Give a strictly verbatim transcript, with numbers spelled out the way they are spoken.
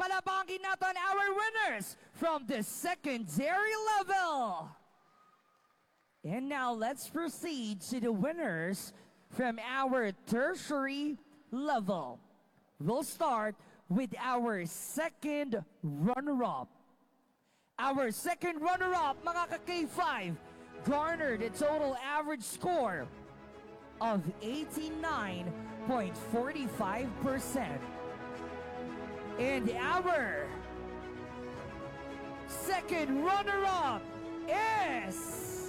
palabangin natin our winners from the secondary level. And now let's proceed to the winners from our tertiary level. We'll start with our second runner-up. Our second runner-up, mga ka-K five, garnered a total average score of eighty-nine point four five percent. And our second runner-up is